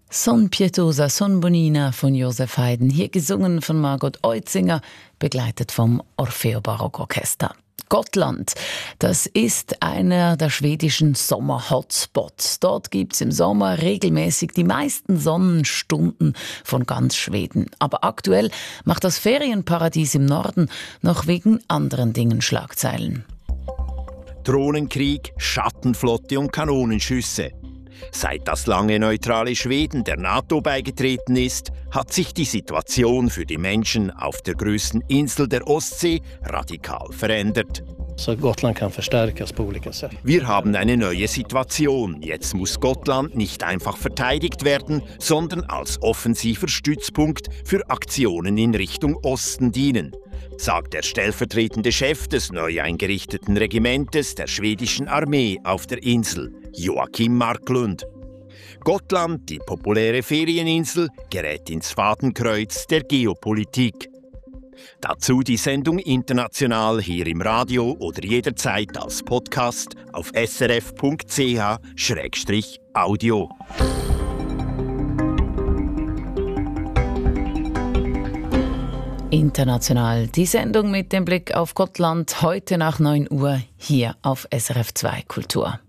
Son pietosa, son bonina von Josef Haydn, hier gesungen von Margot Oetzinger, begleitet vom Orfeo Barockorchester. Gotland, das ist einer der schwedischen Sommer-Hotspots. Dort gibt's im Sommer regelmäßig die meisten Sonnenstunden von ganz Schweden. Aber aktuell macht das Ferienparadies im Norden noch wegen anderen Dingen Schlagzeilen. Drohnenkrieg, Schattenflotte und Kanonenschüsse. Seit das lange neutrale Schweden der NATO beigetreten ist, hat sich die Situation für die Menschen auf der größten Insel der Ostsee radikal verändert. Så Gotland kann förstärkas på olika sätt. Wir haben eine neue Situation. Jetzt muss Gotland nicht einfach verteidigt werden, sondern als offensiver Stützpunkt für Aktionen in Richtung Osten dienen, sagt der stellvertretende Chef des neu eingerichteten Regimentes der schwedischen Armee auf der Insel, Joakim Marklund. Gotland, die populäre Ferieninsel, gerät ins Fadenkreuz der Geopolitik. Dazu die Sendung international hier im Radio oder jederzeit als Podcast auf srf.ch/audio. International, die Sendung mit dem Blick auf Gotland, heute nach 9 Uhr hier auf SRF 2 Kultur.